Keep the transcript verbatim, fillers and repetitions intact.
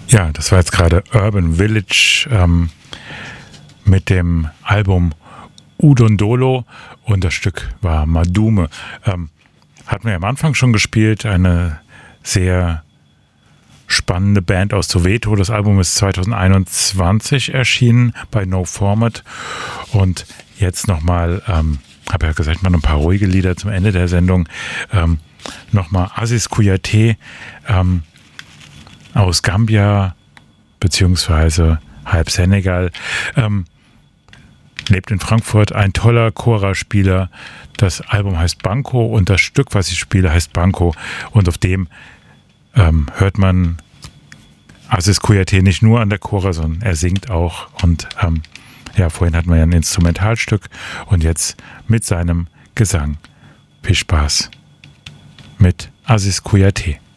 Ja, das war jetzt gerade Urban Village ähm, mit dem Album Udondolo und das Stück war Madume. Ähm, hatten wir am Anfang schon gespielt, eine sehr spannende Band aus Soweto. Das Album ist zwanzig einundzwanzig erschienen bei No Format und jetzt nochmal, ähm, habe ja gesagt, mal ein paar ruhige Lieder zum Ende der Sendung. Ähm, nochmal Aziz Kouyaté ähm, aus Gambia beziehungsweise halb Senegal. Ähm, lebt in Frankfurt, ein toller Chora-Spieler. Das Album heißt Banco und das Stück, was ich spiele, heißt Banco. Und auf dem ähm, hört man Aziz Kouyaté nicht nur an der Chora, sondern er singt auch. Und ähm, ja, vorhin hatten wir ja ein Instrumentalstück und jetzt mit seinem Gesang. Viel Spaß mit Aziz Kouyaté.